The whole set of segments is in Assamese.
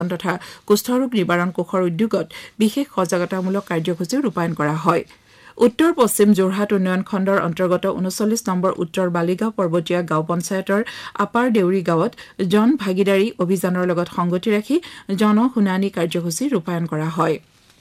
সংৰক্ষণ তথা কুষ্ঠৰোগ নিবাৰণ কোষৰ উদ্যোগত বিশেষ সজাগতামূলক কাৰ্যসূচী ৰূপায়ণ কৰা হয়। উত্তৰ পশ্চিম যোৰহাট উন্নয়ন খণ্ডৰ অন্তৰ্গত ৩৯ নম্বৰ উত্তৰ বালিগাঁও পৰ্বতীয়া গাঁও পঞ্চায়তৰ আপাৰ দেউৰী গাঁৱত জন ভাগিদাৰী অভিযানৰ লগত সংগতি ৰাখি জনশুনানি কাৰ্যসূচী ৰূপায়ণ কৰা হয়।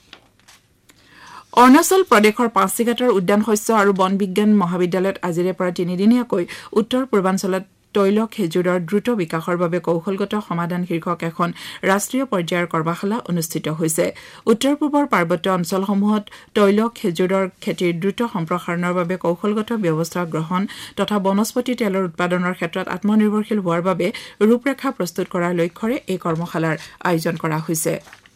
অৰুণাচল প্ৰদেশৰ পাছিঘাটৰ উদ্যান শস্য আৰু বন বিজ্ঞান মহাবিদ্যালয়ত আজিৰে পৰা তিনিদিনীয়াকৈ উত্তৰ পূৰ্বাঞ্চলত তৈল খেজুৰৰ দ্ৰুত বিকাশৰ বাবে কৌশলগত সমাধান শীৰ্ষক এখন ৰাষ্ট্ৰীয় পৰ্যায়ৰ কৰ্মশালা অনুষ্ঠিত হৈছে। উত্তৰ পূবৰ পাৰ্বত্য অঞ্চলসমূহত তৈল খেজুৰৰ খেতিৰ দ্ৰুত সম্প্ৰসাৰণৰ বাবে কৌশলগত ব্যৱস্থা গ্ৰহণ তথা বনস্পতি তেলৰ উৎপাদনৰ ক্ষেত্ৰত আত্মনিৰ্ভৰশীল হোৱাৰ বাবে ৰূপৰেখা প্ৰস্তুত কৰাৰ লক্ষ্যৰে এই কৰ্মশালাৰ আয়োজন কৰা হৈছে।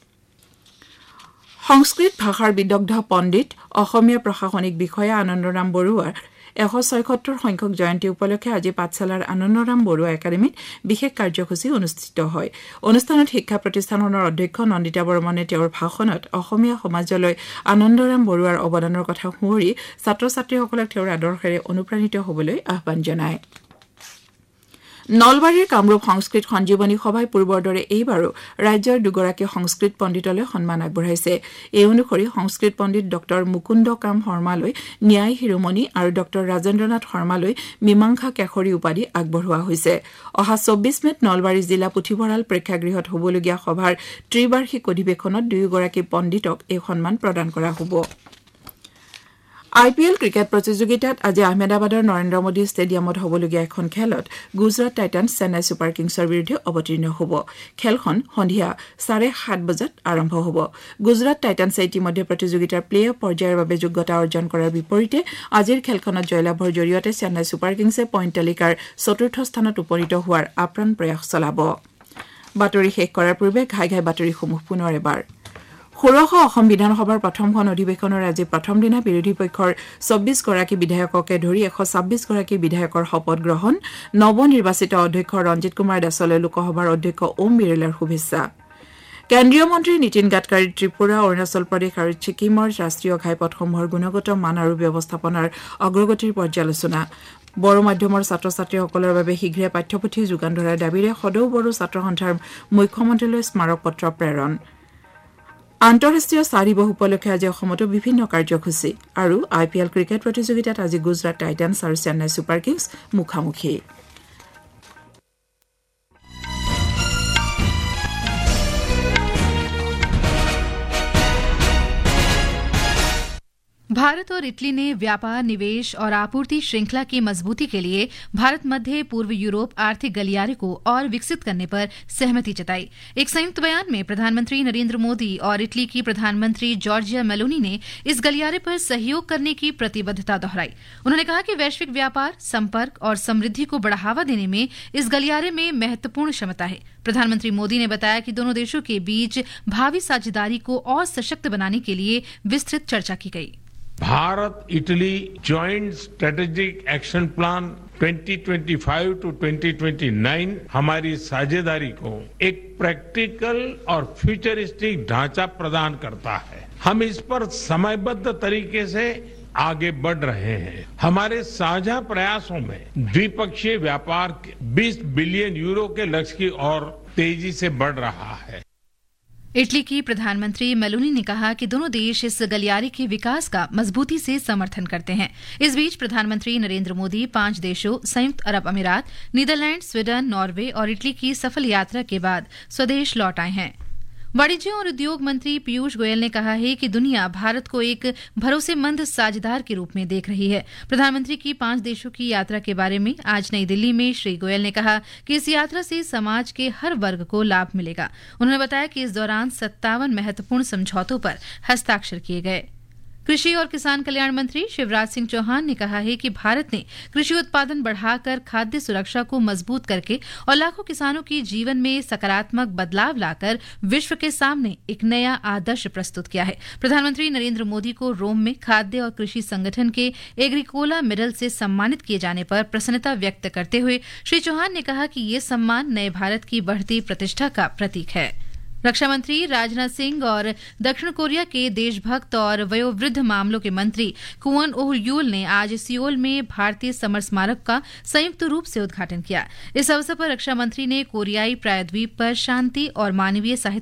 সংস্কৃত ভাষাৰ বিদগ্ধ পণ্ডিত অসমীয়া প্ৰশাসনিক বিষয়া আনন্দৰাম বৰুৱাৰ ১৭৬ সংখ্যক জয়ন্তী উপলক্ষে আজি পাঠশালাৰ আনন্দৰাম বৰুৱা একাডেমীত বিশেষ কাৰ্যসূচী অনুষ্ঠিত হয়। অনুষ্ঠানত শিক্ষা প্ৰতিষ্ঠানখনৰ অধ্যক্ষ নন্দিতা বৰ্মনে তেওঁৰ ভাষণত অসমীয়া সমাজলৈ আনন্দৰাম বৰুৱাৰ অৱদানৰ কথা সোঁৱৰি ছাত্ৰ ছাত্ৰীসকলক তেওঁৰ আদৰ্শেৰে অনুপ্ৰাণিত হ'বলৈ আহ্বান জনায়। নলবাৰীৰ কামৰূপ সংস্কৃত সঞ্জীৱনী সভাই পূৰ্বৰ দৰে এইবাৰো ৰাজ্যৰ দুগৰাকী সংস্কৃত পণ্ডিতলৈ সন্মান আগবঢ়াইছে। এই অনুসৰি সংস্কৃত পণ্ডিত ড মুকুন্দ কাম শৰ্মালৈ ন্যায় শিৰোমণি আৰু ড ৰাজেন্দ্ৰনাথ শৰ্মালৈ মীমাংসা কেশৰী উপাধি আগবঢ়োৱা হৈছে। অহা ২৪ মেত নলবাৰী জিলা পুথিভঁৰাল প্ৰেক্ষাগৃহত হ'বলগীয়া সভাৰ ত্ৰিবাৰ্ষিক অধিৱেশনত দুয়োগৰাকী পণ্ডিতক এই সন্মান প্ৰদান কৰা হ'ব। IPL ক্ৰিকেট প্ৰতিযোগিতাত আজি আহমেদাবাদৰ নৰেন্দ্ৰ মোদী ষ্টেডিয়ামত হ'বলগীয়া এখন খেলত গুজৰাট টাইটান্ছ চেন্নাই ছুপাৰ কিংছৰ বিৰুদ্ধে অৱতীৰ্ণ হ'ব। খেলখন সন্ধিয়া 7:30 বজাত আৰম্ভ হ'ব। গুজৰাট টাইটান্ছে ইতিমধ্যে প্ৰতিযোগিতাৰ প্লে অফ পৰ্যায়ৰ বাবে যোগ্যতা অৰ্জন কৰাৰ বিপৰীতে আজিৰ খেলখনত জয়লাভৰ জৰিয়তে চেন্নাই ছুপাৰ কিংছে পইণ্ট তালিকাৰ ৪ৰ্থ স্থানত উপনীত হোৱাৰ আপ্ৰাণ প্ৰয়াস চলাব। বাতৰি শেষ কৰাৰ পূৰ্বে ঘাই বাতৰিসমূহ পুনৰ এবাৰ। ষোড়শ অসম বিধানসভাৰ প্ৰথমখন অধিৱেশনৰ আজি প্ৰথম দিনা বিৰোধী পক্ষৰ ২৪ গৰাকী বিধায়ককে ধৰি ১২৬ গৰাকী বিধায়কৰ শপত গ্ৰহণ। নৱনিৰ্বাচিত অধ্যক্ষ ৰঞ্জিত কুমাৰ দাসলৈ লোকসভাৰ অধ্যক্ষ ওম বিৰলাৰ শুভেচ্ছা। কেন্দ্ৰীয় মন্ত্ৰী নীতিন গাডকাৰী ত্ৰিপুৰা অৰুণাচল প্ৰদেশ আৰু ছিকিমৰ ৰাষ্ট্ৰীয় ঘাইপথসমূহৰ গুণগত মান আৰু ব্যৱস্থাপনাৰ অগ্ৰগতিৰ পৰ্যালোচনা। বড়ো মাধ্যমৰ ছাত্ৰ ছাত্ৰীসকলৰ বাবে শীঘ্ৰে পাঠ্যপুথি যোগান ধৰাৰ দাবীৰে সদৌ বড়ো ছাত্ৰ সন্থাৰ মুখ্যমন্ত্ৰীলৈ স্মাৰক পত্ৰ প্ৰেৰণ। আন্তঃৰাষ্ট্ৰীয় চাহ দিৱস উপলক্ষে আজি অসমতো বিভিন্ন কাৰ্যসূচী আৰু IPL ক্ৰিকেট প্ৰতিযোগিতাত আজি গুজৰাট টাইটান্ছ আৰু চেন্নাই ছুপাৰ কিংছ মুখামুখি। भारत और इटली ने व्यापार, निवेश और आपूर्ति श्रृंखला की मजबूती के लिए भारत मध्य पूर्व यूरोप आर्थिक गलियारे को और विकसित करने पर सहमति जताई। एक संयुक्त बयान में प्रधानमंत्री नरेंद्र मोदी और इटली की प्रधानमंत्री जॉर्जिया मेलोनी ने इस गलियारे पर सहयोग करने की प्रतिबद्धता दोहराई। उन्होंने कहा कि वैश्विक व्यापार, संपर्क और समृद्धि को बढ़ावा देने में इस गलियारे में महत्वपूर्ण क्षमता है। प्रधानमंत्री मोदी ने बताया कि दोनों देशों के बीच भावी साझेदारी को और सशक्त बनाने के लिए विस्तृत चर्चा की गई। Bharat Italy joint strategic action plan 2025 to 2029 हमारी साझेदारी को एक प्रैक्टिकल और फ्यूचरिस्टिक ढांचा प्रदान करता है। हम इस पर समयबद्ध तरीके से आगे बढ़ रहे हैं। हमारे साझा प्रयासों में द्विपक्षीय व्यापार 20 बिलियन यूरो के लक्ष्य की ओर तेजी से बढ़ रहा है। इटली की प्रधानमंत्री मेलोनी ने कहा कि दोनों देश इस गलियारे के विकास का मजबूती से समर्थन करते हैं। इस बीच प्रधानमंत्री नरेंद्र मोदी 5 देशों संयुक्त अरब अमीरात, नीदरलैंड, स्वीडन, नॉर्वे और इटली की सफल यात्रा के बाद स्वदेश लौट आए हैं। वाणिज्य और उद्योग मंत्री पीयूष गोयल ने कहा है कि दुनिया भारत को एक भरोसेमंद साझेदार के रूप में देख रही है। प्रधानमंत्री की 5 देशों की यात्रा के बारे में आज नई दिल्ली में श्री गोयल ने कहा कि इस यात्रा से समाज के हर वर्ग को लाभ मिलेगा। उन्होंने बताया कि इस दौरान 57 महत्वपूर्ण समझौतों पर हस्ताक्षर किए गए। कृषि और किसान कल्याण मंत्री शिवराज सिंह चौहान ने कहा है कि भारत ने कृषि उत्पादन बढ़ाकर खाद्य सुरक्षा को मजबूत करके और लाखों किसानों के जीवन में सकारात्मक बदलाव लाकर विश्व के सामने एक नया आदर्श प्रस्तुत किया है। प्रधानमंत्री नरेंद्र मोदी को रोम में खाद्य और कृषि संगठन के एग्रीकोला मेडल से सम्मानित किए जाने पर प्रसन्नता व्यक्त करते हुए श्री चौहान ने कहा कि ये सम्मान नए भारत की बढ़ती प्रतिष्ठा का प्रतीक है। रक्षा मंत्री राजनाथ सिंह और दक्षिण कोरिया के देशभक्त और वयोवृद्ध मामलों के मंत्री कुवन ओह यूल ने आज सियोल में भारतीय समर स्मारक का संयुक्त रूप से उद्घाटन किया। इस अवसर पर रक्षा मंत्री ने कोरियाई प्रायद्वीप पर शांति और मानवीय साहित्य